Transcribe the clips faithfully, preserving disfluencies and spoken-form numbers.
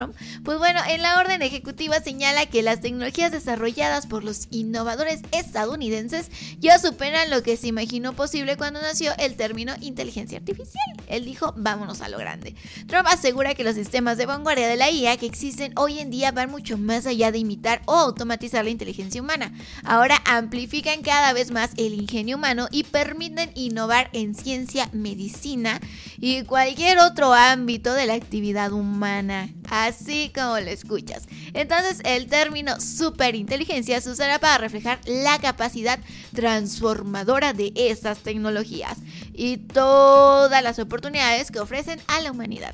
Pues bueno, en la orden ejecutiva señala que las tecnologías desarrolladas por los innovadores estadounidenses ya superan lo que se imaginó posible cuando nació el término inteligencia artificial. Él dijo, vámonos a lo grande. Trump asegura que los sistemas de vanguardia de la I A que existen hoy en día van mucho más allá de imitar o automatizar la inteligencia humana. Ahora amplifican cada vez más el ingenio humano y permiten innovar en ciencia, medicina y cualquier otro ámbito de la actividad humana. Así como lo escuchas. Entonces el término superinteligencia se usará para reflejar la capacidad transformadora de estas tecnologías y todas las oportunidades que ofrecen a la humanidad.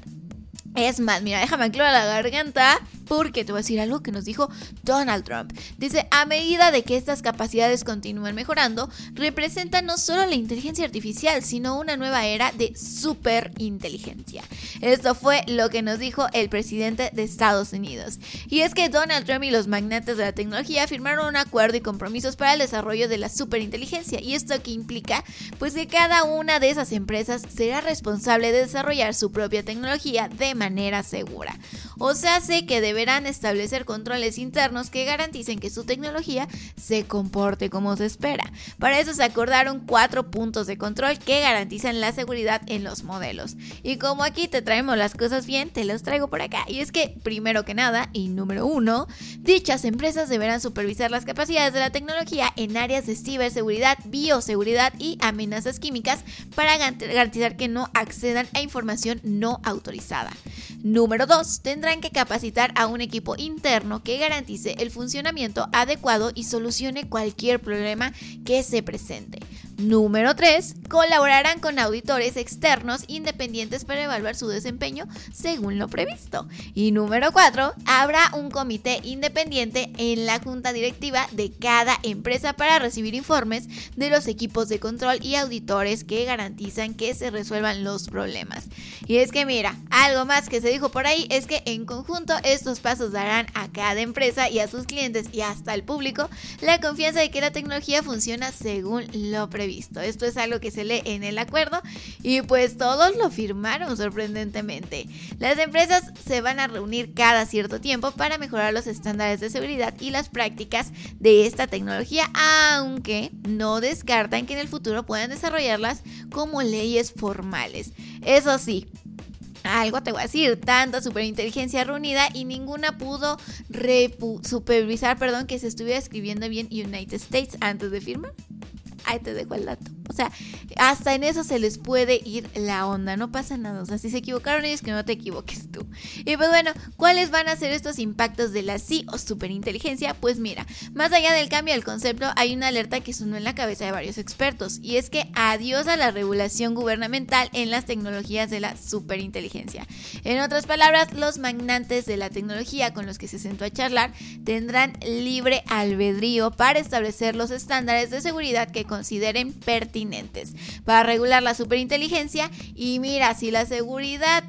Es más, mira, déjame aclarar la garganta porque te voy a decir algo que nos dijo Donald Trump. Dice, a medida de que estas capacidades continúen mejorando, representan no solo la inteligencia artificial, sino una nueva era de superinteligencia. Esto fue lo que nos dijo el presidente de Estados Unidos. Y es que Donald Trump y los magnates de la tecnología firmaron un acuerdo y compromisos para el desarrollo de la superinteligencia. ¿Y esto qué implica? Pues que cada una de esas empresas será responsable de desarrollar su propia tecnología de manera segura. O sea, sé que deberán establecer controles internos que garanticen que su tecnología se comporte como se espera. Para eso se acordaron cuatro puntos de control que garantizan la seguridad en los modelos. Y como aquí te traemos las cosas bien, te los traigo por acá. Y es que, primero que nada, y número uno, dichas empresas deberán supervisar las capacidades de la tecnología en áreas de ciberseguridad, bioseguridad y amenazas químicas para garantizar que no accedan a información no autorizada. Número dos, tendrán que capacitar a un equipo interno que garantice el funcionamiento adecuado y solucione cualquier problema que se presente. Número tres, colaborarán con auditores externos independientes para evaluar su desempeño según lo previsto. Y número cuatro, habrá un comité independiente en la junta directiva de cada empresa para recibir informes de los equipos de control y auditores que garantizan que se resuelvan los problemas. Y es que mira, algo más que se dijo por ahí es que en conjunto estos pasos darán a cada empresa y a sus clientes y hasta al público la confianza de que la tecnología funciona según lo previsto. Esto es algo que se lee en el acuerdo y pues todos lo firmaron sorprendentemente. Las empresas se van a reunir cada cierto tiempo para mejorar los estándares de seguridad y las prácticas de esta tecnología, aunque no descartan que en el futuro puedan desarrollarlas como leyes formales. Eso sí, algo te voy a decir, tanta superinteligencia reunida y ninguna pudo repu- supervisar, perdón, que se estuviera escribiendo bien United States antes de firmar. Ahí te dejo el dato. O sea, hasta en eso se les puede ir la onda, no pasa nada. O sea, si se equivocaron ellos, que no te equivoques tú. Y pues bueno, ¿cuáles van a ser estos impactos de la S I o superinteligencia? Pues mira, más allá del cambio del concepto, hay una alerta que sonó en la cabeza de varios expertos. Y es que adiós a la regulación gubernamental en las tecnologías de la superinteligencia. En otras palabras, los magnates de la tecnología con los que se sentó a charlar tendrán libre albedrío para establecer los estándares de seguridad que consideren pertinentes para regular la superinteligencia. Y mira, si la seguridad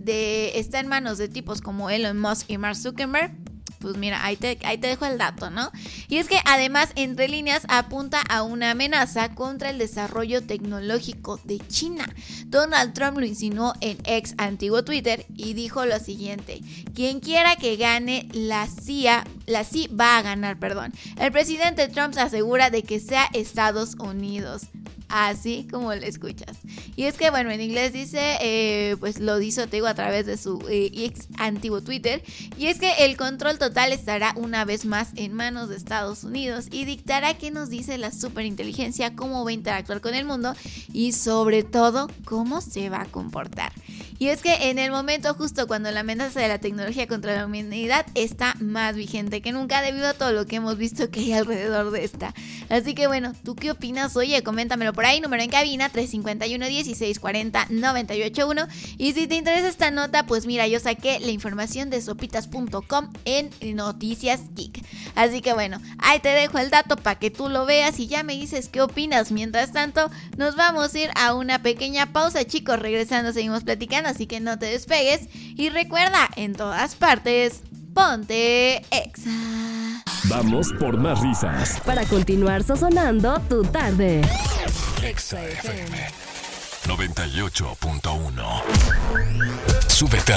de, está en manos de tipos como Elon Musk y Mark Zuckerberg, pues mira, ahí te, ahí te dejo el dato, ¿no? Y es que además, entre líneas, apunta a una amenaza contra el desarrollo tecnológico de China. Donald Trump lo insinuó en ex antiguo Twitter y dijo lo siguiente: quien quiera que gane la C I A, la C I va a ganar, perdón. El presidente Trump se asegura de que sea Estados Unidos. Así como lo escuchas. Y es que bueno, en inglés dice, eh, pues lo hizo, te digo, a través de su eh, ex antiguo Twitter. Y es que el control total estará una vez más en manos de Estados Unidos y dictará qué nos dice la superinteligencia, cómo va a interactuar con el mundo y sobre todo cómo se va a comportar. Y es que en el momento justo cuando la amenaza de la tecnología contra la humanidad está más vigente que nunca debido a todo lo que hemos visto que hay alrededor de esta. Así que bueno, ¿tú qué opinas? Oye, coméntamelo por ahí, número en cabina tres cinco uno, dieciséis cuarenta, noventa y ocho uno. Y si te interesa esta nota, pues mira, yo saqué la información de sopitas punto com en Noticias Geek. Así que bueno, ahí te dejo el dato para que tú lo veas y ya me dices qué opinas. Mientras tanto, nos vamos a ir a una pequeña pausa, chicos. Regresando seguimos platicando, así que no te despegues. Y recuerda, en todas partes, ponte Exa. Vamos por más risas para continuar sazonando tu tarde. Exa F M noventa y ocho punto uno. Súbete a